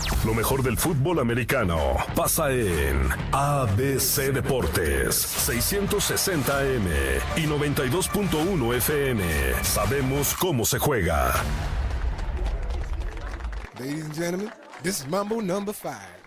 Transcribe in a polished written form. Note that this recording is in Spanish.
Lo mejor del fútbol americano pasa en ABC Deportes, 660 AM y 92.1 FM. Sabemos cómo se juega. Ladies and gentlemen, this is Mambo number 5.